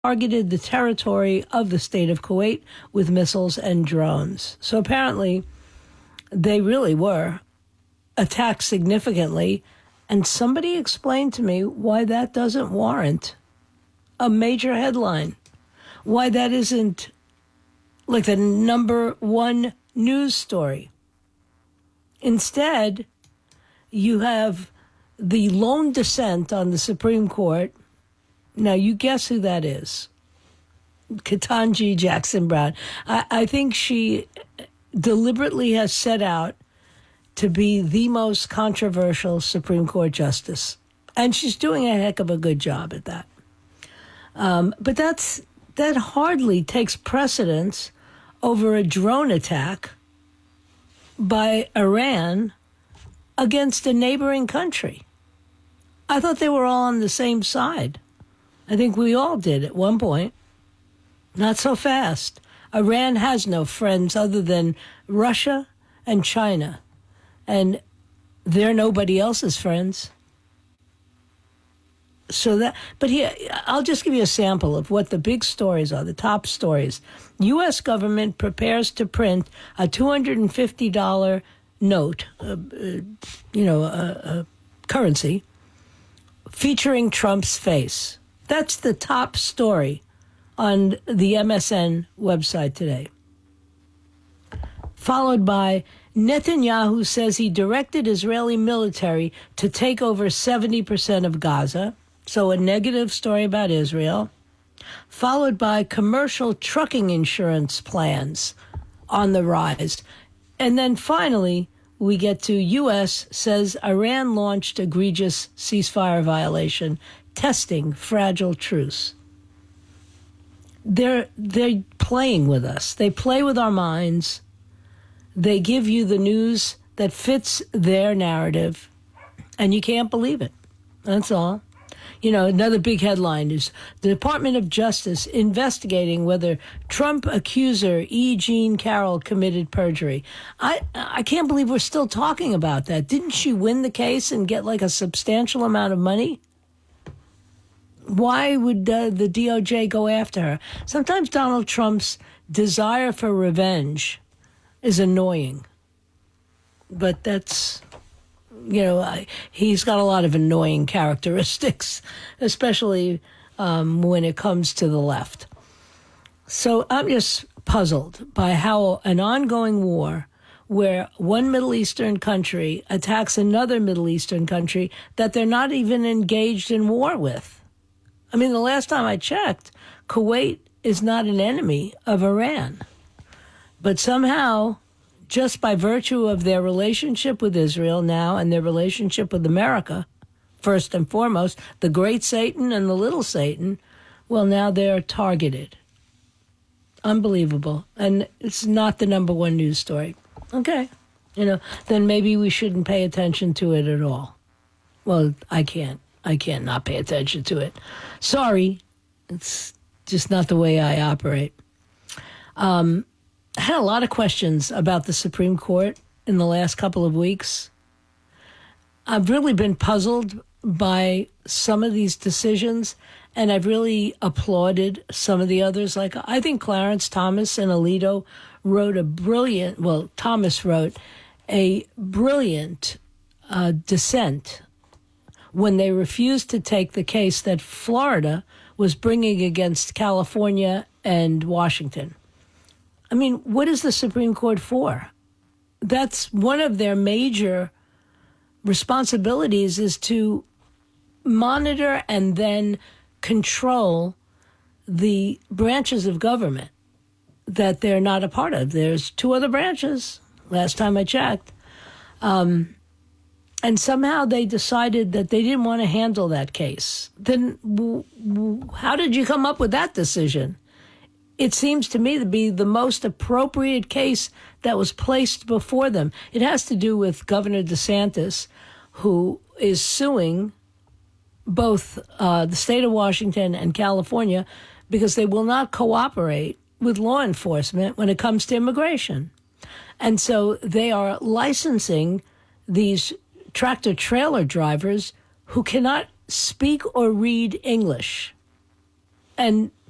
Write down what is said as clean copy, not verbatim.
targeted the territory of the state of Kuwait with missiles and drones. So apparently they really were attacked significantly. And somebody explained to me why that doesn't warrant a major headline, why that isn't like the number one news story. Instead, you have the lone dissent on the Supreme Court. Now, you guess who that is. Ketanji Jackson Brown. I think she deliberately has set out to be the most controversial Supreme Court justice. And she's doing a heck of a good job at that. But that hardly takes precedence over a drone attack by Iran against a neighboring country. I thought they were all on the same side. I think we all did at one point. Not so fast. Iran has no friends other than Russia and China. And they're nobody else's friends. But here, I'll just give you a sample of what the big stories are, the top stories. U.S. government prepares to print a $250 note, currency, featuring Trump's face. That's the top story on the MSN website today. Followed by Netanyahu says he directed Israeli military to take over 70% of Gaza. So a negative story about Israel. Followed by commercial trucking insurance plans on the rise. And then finally, we get to U.S. says Iran launched egregious ceasefire violation, testing fragile truce. They're playing with us. They play with our minds. They give you the news that fits their narrative, and you can't believe it. That's all. Another big headline is the Department of Justice investigating whether Trump accuser E. Jean Carroll committed perjury. I can't believe we're still talking about that. Didn't she win the case and get like a substantial amount of money? Why would the DOJ go after her? Sometimes Donald Trump's desire for revenge is annoying. But that's... he's got a lot of annoying characteristics, especially when it comes to the left. So I'm just puzzled by how an ongoing war where one Middle Eastern country attacks another Middle Eastern country that they're not even engaged in war with. I mean, the last time I checked, Kuwait is not an enemy of Iran. But somehow, just by virtue of their relationship with Israel now and their relationship with America, first and foremost, the great Satan and the little Satan, well, now they're targeted. Unbelievable. And it's not the number one news story. Okay. Then maybe we shouldn't pay attention to it at all. Well, I can't not pay attention to it. Sorry. It's just not the way I operate. I had a lot of questions about the Supreme Court in the last couple of weeks. I've really been puzzled by some of these decisions, and I've really applauded some of the others. Like, I think Clarence Thomas and Alito Thomas wrote a brilliant dissent when they refused to take the case that Florida was bringing against California and Washington. I mean, what is the Supreme Court for? That's one of their major responsibilities, is to monitor and then control the branches of government that they're not a part of. There's two other branches, last time I checked. And somehow they decided that they didn't want to handle that case. Then how did you come up with that decision? It seems to me to be the most appropriate case that was placed before them. It has to do with Governor DeSantis, who is suing both the state of Washington and California because they will not cooperate with law enforcement when it comes to immigration. And so they are licensing these tractor-trailer drivers who cannot speak or read English. And